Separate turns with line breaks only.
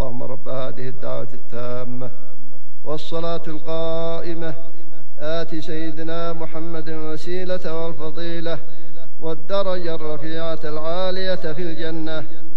اللهم رب هذه الدعوة التامة والصلاة القائمة آت سيدنا محمد الوسيلة والفضيلة والدرجة الرفيعة العالية في الجنة